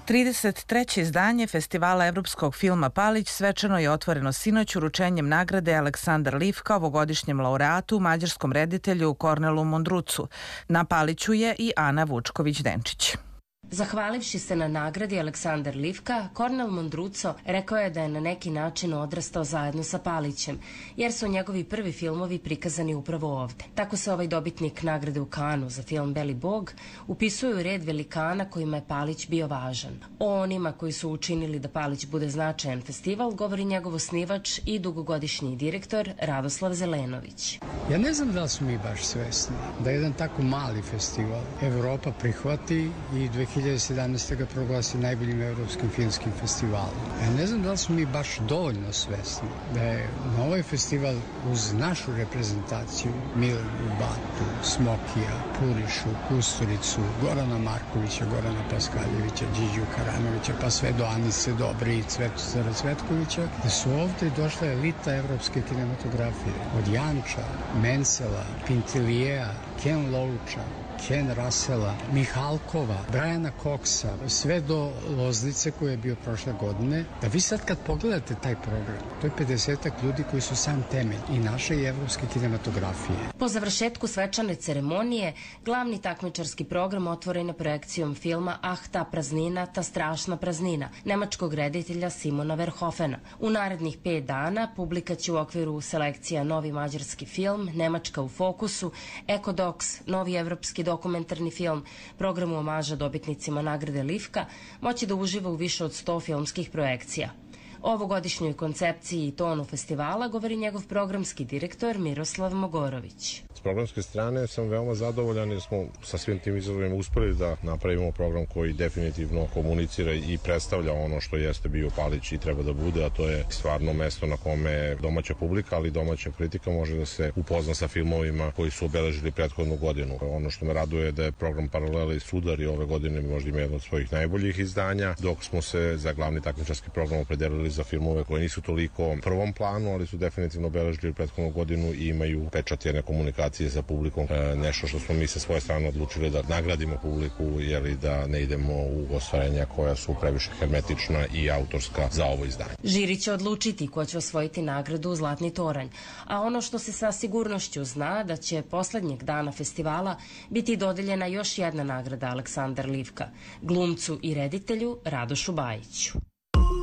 33. izdanje Festivala evropskog filma Palić svečano je otvoreno sinoć uručenjem nagrade Aleksandar Livka ovogodišnjem laureatu, mađarskom reditelju Kornelu Mondrucu. Na Paliću je i Ana Vučković-Denčić. Zahvalivši se na nagradi Aleksandar Livka, Kornel Mondruco rekao je da je na neki način odrastao zajedno sa Palićem, jer su njegovi prvi filmovi prikazani upravo ovde. Tako se ovaj dobitnik nagrade u Kanu za film Beli Bog upisuje u red velikana kojima je Palić bio važan. O onima koji su učinili da Palić bude značajan festival govori njegov osnivač i dugogodišnji direktor Radoslav Zelenović. Ja ne znam da su mi baš svesni da jedan tako mali festival Evropa prihvati i 2017. ga proglasi najboljim evropskim filmskim festivalom. Ja ne znam da smo mi baš dovoljno svesni da je na ovaj festival uz našu reprezentaciju Milanu Batu, Smokija, Purišu, Kusturicu, Gorana Markovića, Gorana Paskaljevića, Điđu Karanovića, pa sve do Anice Dobri i Cvetozara Cvetkovića, da su ovde došla elita evropske kinematografije. Od Janča, Mencela, Pintilijeja, Ken Loacha, Ken Russella, Mihalkova, Briana Coxa, sve do Loznice koji je bio prošle godine, da vi sad kad pogledate taj program, to je 50-ak ljudi koji su sam temelj i naše i evropske kinematografije. Po završetku svečane ceremonije, glavni takmičarski program otvoren je projekcijom filma Ah, ta praznina, ta strašna praznina, nemačkog reditelja Simona Verhofena. U narednih 5 dana publika će u okviru selekcija Novi mađarski film, Nemačka u fokusu, Ekodoks, novi evropski dokumentarni film, programu omaža dobitnicima nagrade Livka, moći da uživa u više od 100 filmskih projekcija. O ovogodišnjoj koncepciji i tonu festivala govori njegov programski direktor Miroslav Mogorović. S programske strane sam veoma zadovoljan jer smo sa svim tim izazovima uspeli da napravimo program koji definitivno komunicira i predstavlja ono što jeste bio Palić i treba da bude, a to je stvarno mesto na kome domaća publika, ali i domaća kritika može da se upozna sa filmovima koji su obeležili prethodnu godinu. Ono što me raduje je da je program Paralela i Sudar i ove godine možda ima jedno od svojih najboljih izdanja, dok smo se za glavni takmičarski program opredelili za filmove koji nisu toliko u prvom planu, ali su definitivno obeležili prethodnu godinu i imaju pečat jedne komunikacije sa publikom. Nešto što smo mi sa svoje strane odlučili da nagradimo publiku, jeli da ne idemo u ostvarenja koja su previše hermetična i autorska za ovo izdanje. Žiri će odlučiti ko će osvojiti nagradu Zlatni toranj, a ono što se sa sigurnošću zna da će poslednjeg dana festivala biti dodeljena još jedna nagrada Aleksandar Livka, glumcu i reditelju Radošu Bajiću.